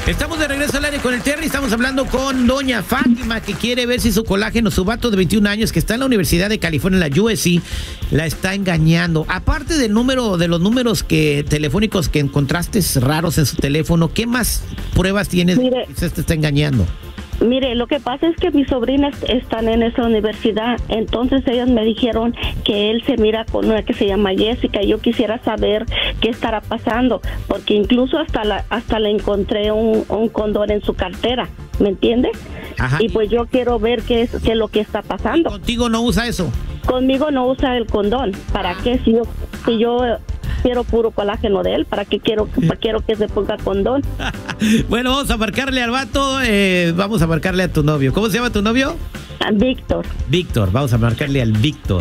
Estamos de regreso al aire con el Terry. Estamos hablando con doña Fátima, que quiere ver si su colágeno, su vato de 21 años, que está en la Universidad de California, en la USC, la está engañando. Aparte del número, de los números telefónicos que encontraste raros en su teléfono, ¿qué más pruebas tienes de que se te está engañando? Mire, lo que pasa es que mis sobrinas están en esa universidad, entonces ellas me dijeron que él se mira con una que se llama Jessica, y yo quisiera saber qué estará pasando, porque incluso hasta le encontré un condón en su cartera, ¿me entiende? Ajá. Y pues yo quiero ver qué es lo que está pasando. ¿Contigo no usa eso? Conmigo no usa el condón. ¿Para qué? Si yo quiero puro colágeno de él, ¿para qué quiero que se ponga condón? Bueno, vamos a marcarle al vato, vamos a marcarle a tu novio. ¿Cómo se llama tu novio? Víctor. Víctor, vamos a marcarle al Víctor.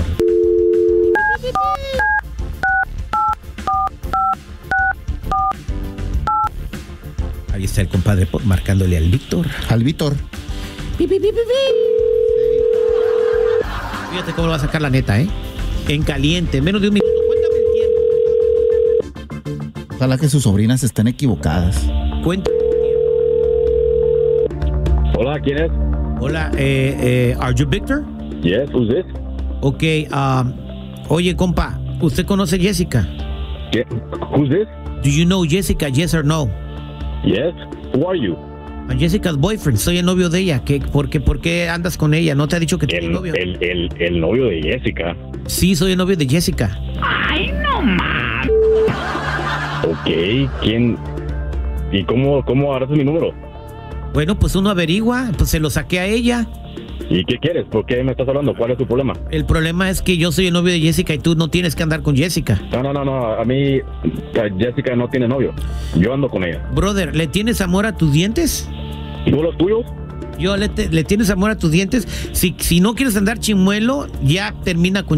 Ahí está el compadre marcándole al Víctor. Al Víctor. Fíjate cómo lo va a sacar la neta, ¿eh? En caliente, en menos de un minuto. Cuéntame el tiempo. Ojalá que sus sobrinas estén equivocadas. Cuéntame el tiempo. Hola, ¿quién es? Hola, ¿are you Victor? Yes, who's this? Ok, oye, compa, ¿usted conoce a Jessica? ¿Qué? Who's this? Do you know Jessica, yes or no? Yes, who are you? I'm Jessica's boyfriend, soy el novio de ella. ¿Por qué andas con ella? ¿No te ha dicho que tienes novio? El novio de Jessica. Sí, soy el novio de Jessica. ¡Ay, no más! Ok, ¿quién? ¿Y cómo agarraste mi número? Bueno, pues uno averigua, pues se lo saqué a ella. ¿Y qué quieres? ¿Por qué me estás hablando? ¿Cuál es tu problema? El problema es que yo soy el novio de Jessica y tú no tienes que andar con Jessica. No, a mí Jessica no tiene novio. Yo ando con ella. Brother, ¿le tienes amor a tus dientes? ¿Y tú los tuyos? ¿Le tienes amor a tus dientes? Si no quieres andar chimuelo, ya termina con